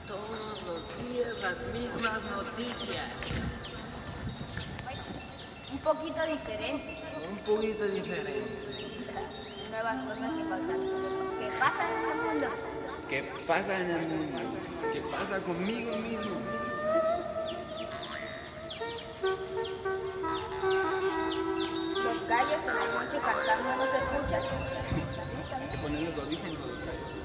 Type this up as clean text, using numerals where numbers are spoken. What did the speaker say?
Todos los días las mismas noticias. Un poquito diferente. Un poquito diferente. Nuevas cosas que pasan en el mundo. ¿Qué pasa en el mundo? ¿Qué pasa conmigo mismo? Los gallos en la noche cantando no se escuchan.